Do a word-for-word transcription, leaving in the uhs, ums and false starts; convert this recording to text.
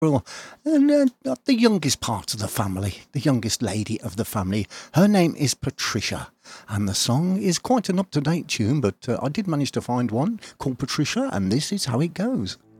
Well, and uh, not the youngest part of the family, the youngest lady of the family. Her name is Patricia, and the song is quite an up to date tune, but uh, I did manage to find one called Patricia, and this is how it goes.